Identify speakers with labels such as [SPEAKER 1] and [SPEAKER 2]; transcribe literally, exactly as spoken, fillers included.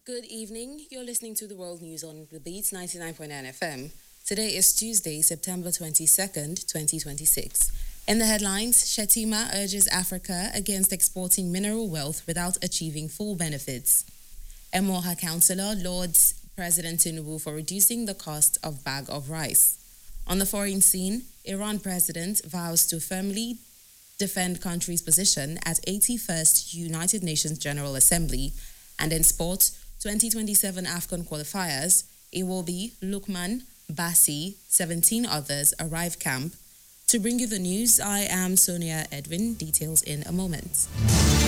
[SPEAKER 1] Good evening. You're listening to the World News on The Beats ninety-nine point nine F M. Today is Tuesday, September twenty-second, twenty twenty-six. In the headlines, Shettima urges Africa against exporting mineral wealth without achieving full benefits. Emoha councillor lauds President Tinubu for reducing the cost of bag of rice. On the foreign scene, Iran president vows to firmly defend country's position at eighty-first United Nations General Assembly. And in sport, twenty twenty-seven AFCON qualifiers, Iwobi, Lukman, Bassi, seventeen others arrive camp. To bring you the news, I am Sonia Edwin. Details in a moment.